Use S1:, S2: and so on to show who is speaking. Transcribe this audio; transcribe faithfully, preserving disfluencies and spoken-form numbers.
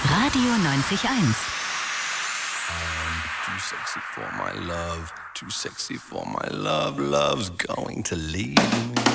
S1: Radio neunzig Komma eins.
S2: I'm too sexy for my love, too sexy for my love, love's going to leave me.